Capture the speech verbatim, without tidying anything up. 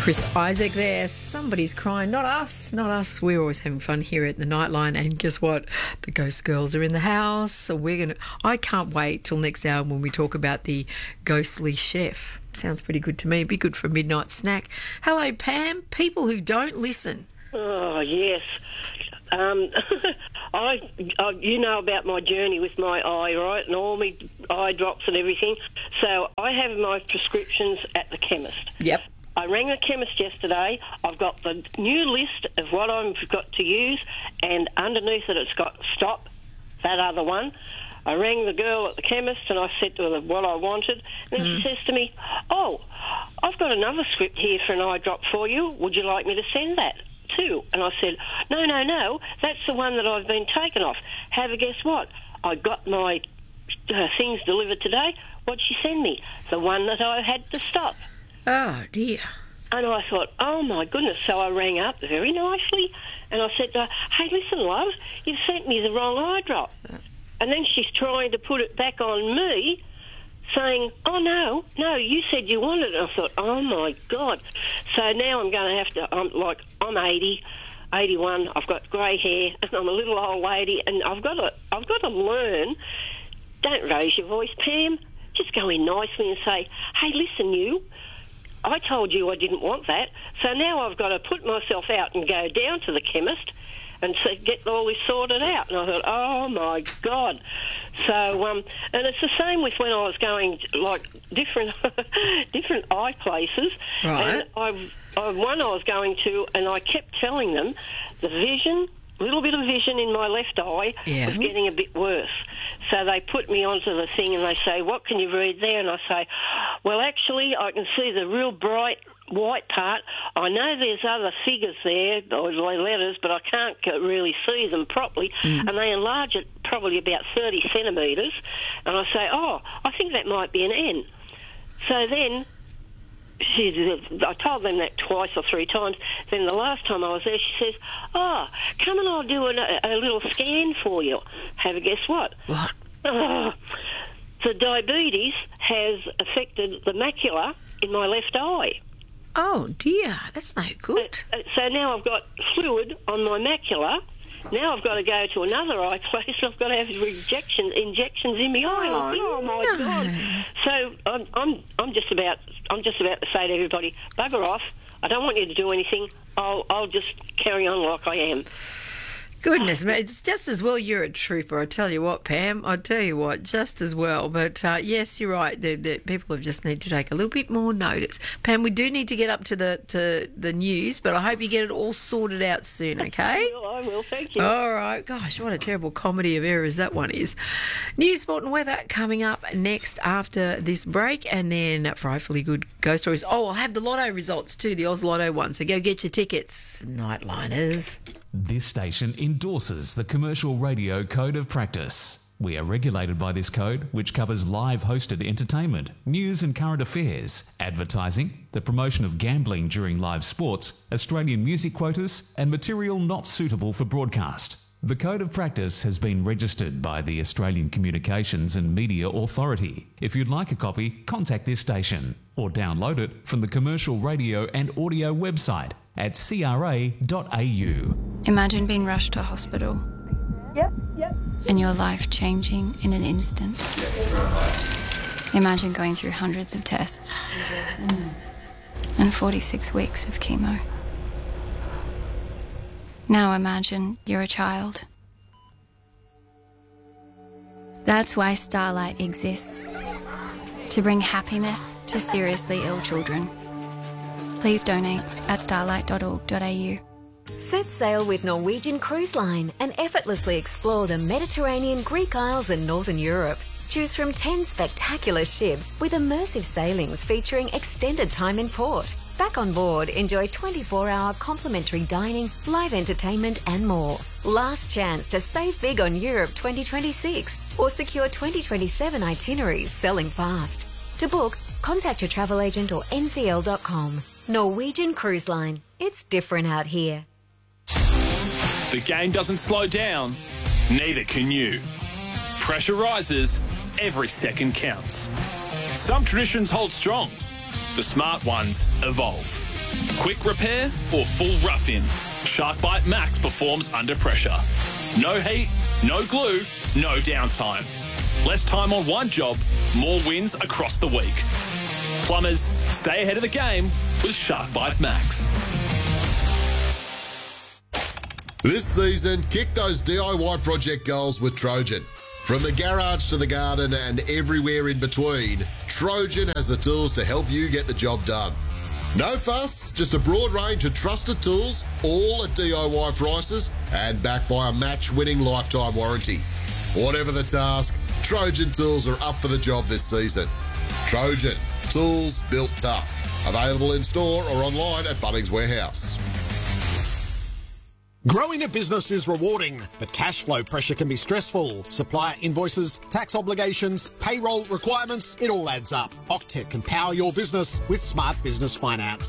Chris Isaac there. Somebody's crying. Not us. Not us. We're always having fun here at the Nightline. And guess what? The Ghost Girls are in the house. So we're going to... I can't wait till next hour when we talk about the ghostly chef. Sounds pretty good to me. Be good for a midnight snack. Hello, Pam. People who don't listen. Oh, yes. Um, I, I, you know about my journey with my eye, right, and all my eye drops and everything. So I have my prescriptions at the chemist. Yep. I rang the chemist yesterday. I've got the new list of what I've got to use, and underneath it it's got stop, that other one. I rang the girl at the chemist and I said to her what I wanted, and then mm. she says to me, oh, I've got another script here for an eye drop for you. Would you like me to send that too? And I said, no, no, no, that's the one that I've been taken off. Have a guess what? I got my uh, things delivered today. What'd she send me? The one that I had to stop. Oh, dear. And I thought, oh, my goodness. So I rang up very nicely and I said to her, hey, listen, love, you've sent me the wrong eye drop. And then she's trying to put it back on me, saying, oh, no, no, you said you wanted it. And I thought, oh, my God. So now I'm going to have to, I'm like, I'm eighty, eighty-one, I've got grey hair, and I'm a little old lady, and I've got to, I've got to learn, don't raise your voice, Pam. Just go in nicely and say, hey, listen, you, I told you I didn't want that, so now I've got to put myself out and go down to the chemist and so get all this sorted out. And I thought, oh, my God. So, um, and it's the same with when I was going, like, different different eye places. Right. And I, I, one I was going to, and I kept telling them the vision, a little bit of vision in my left eye yeah. was getting a bit worse. So they put me onto the thing and they say, what can you read there? And I say, well, actually, I can see the real bright white part. I know there's other figures there, or letters, but I can't really see them properly. Mm. And they enlarge it probably about thirty centimetres. And I say, oh, I think that might be an N. So then she, I told them that twice or three times. Then the last time I was there, she says, oh, come and I'll do a, a little scan for you. Have a guess what? What? Oh, the diabetes has affected the macula in my left eye. Oh, dear. That's no good. Uh, so now I've got fluid on my macula. Now I've got to go to another eye place. I've got to have injections, injections in my eye. Oh, oh my no. God! So I'm, I'm, I'm just about, I'm just about to say to everybody, bugger off. I don't want you to do anything. I'll, I'll just carry on like I am. Goodness, mate, it's just as well you're a trooper. I tell you what, Pam, I tell you what, just as well. But uh, yes, you're right. The, the people just need to take a little bit more notice. Pam, we do need to get up to the to the news, but I hope you get it all sorted out soon. Okay? I will. I will. Thank you. All right. Gosh, what a terrible comedy of errors that one is. News, sport, and weather coming up next after this break, and then frightfully good ghost stories. Oh, I'll have the lotto results too, the Oz Lotto one. So go get your tickets, Nightliners. This station endorses the Commercial Radio Code of Practice. We are regulated by this code, which covers live hosted entertainment, news and current affairs, advertising, the promotion of gambling during live sports, Australian music quotas, and material not suitable for broadcast. The Code of Practice has been registered by the Australian Communications and Media Authority. If you'd like a copy, contact this station or download it from the Commercial Radio and Audio website at c r a dot a u. Imagine being rushed to hospital. Yep, yep. And your life changing in an instant. Imagine going through hundreds of tests and forty-six weeks of chemo. Now imagine you're a child. That's why Starlight exists. To bring happiness to seriously ill children. Please donate at starlight dot org dot a u. Set sail with Norwegian Cruise Line and effortlessly explore the Mediterranean, Greek Isles and Northern Europe. Choose from ten spectacular ships with immersive sailings featuring extended time in port. Back on board, enjoy twenty-four hour complimentary dining, live entertainment and more. Last chance to save big on Europe twenty twenty-six or secure twenty twenty-seven itineraries selling fast. To book, contact your travel agent or n c l dot com. Norwegian Cruise Line. It's different out here. The game doesn't slow down, neither can you. Pressure rises, every second counts. Some traditions hold strong, the smart ones evolve. Quick repair or full rough-in? SharkBite Max performs under pressure. No heat, no glue, no downtime. Less time on one job, more wins across the week. Plumbers, stay ahead of the game with SharkBite Max. This season, kick those D I Y project goals with Trojan. From the garage to the garden and everywhere in between, Trojan has the tools to help you get the job done. No fuss, just a broad range of trusted tools, all at D I Y prices and backed by a match-winning lifetime warranty. Whatever the task, Trojan tools are up for the job this season. Trojan, tools built tough. Available in store or online at Bunnings Warehouse. Growing a business is rewarding, but cash flow pressure can be stressful. Supplier invoices, tax obligations, payroll requirements, it all adds up. Octec can power your business with Smart Business Finance.